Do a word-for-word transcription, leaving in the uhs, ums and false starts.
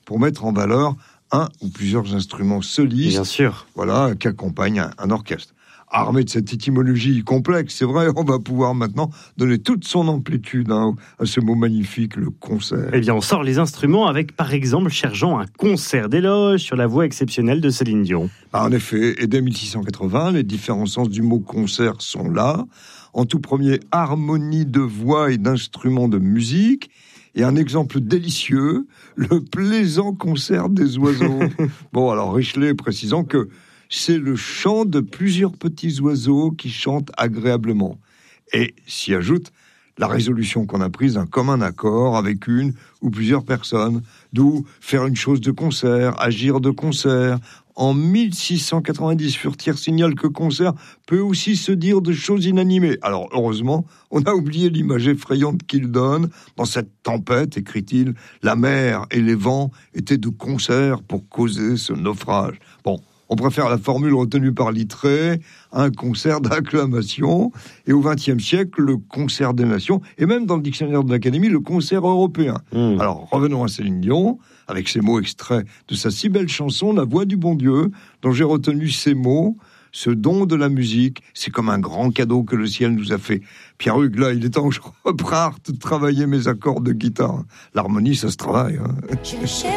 pour mettre en valeur un ou plusieurs instruments solistes. Bien sûr. Voilà, qui accompagnent un, un orchestre. Armé de cette étymologie complexe, c'est vrai, on va pouvoir maintenant donner toute son amplitude hein, à ce mot magnifique, le concert. Eh bien, on sort les instruments avec, par exemple, cher Jean, un concert d'éloge sur la voix exceptionnelle de Céline Dion. Ah, en effet, et dès mille six cent quatre-vingts, les différents sens du mot concert sont là. En tout premier, harmonie de voix et d'instruments de musique. Et un exemple délicieux, le plaisant concert des oiseaux. Bon, alors Richelet précisant que c'est le chant de plusieurs petits oiseaux qui chantent agréablement. Et s'y ajoute la résolution qu'on a prise d'un commun accord avec une ou plusieurs personnes, d'où faire une chose de concert, agir de concert. En mille six cent quatre-vingt-dix, Furtière signale que concert peut aussi se dire de choses inanimées. Alors heureusement, on a oublié l'image effrayante qu'il donne. Dans cette tempête, écrit-il, la mer et les vents étaient de concert pour causer ce naufrage. Bon, on préfère la formule retenue par Littré, un concert d'acclamation. Et au vingtième siècle, le concert des nations, et même dans le dictionnaire de l'Académie, le concert européen. Mmh. Alors, revenons à Céline Dion, avec ces mots extraits de sa si belle chanson, La Voix du bon Dieu, dont j'ai retenu ces mots. Ce don de la musique, c'est comme un grand cadeau que le ciel nous a fait. Pierre Hugues, là, il est temps que je reprenne de travailler mes accords de guitare. L'harmonie, ça se travaille. Hein.